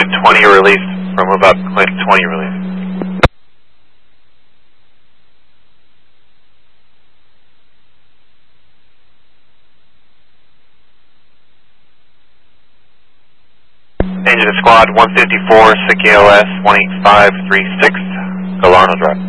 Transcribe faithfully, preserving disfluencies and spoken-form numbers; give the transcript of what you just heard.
clinic twenty release from about clinic twenty release. Engine to squad one fifty-four, S I C A L S one eight five three six, Galarno Drive.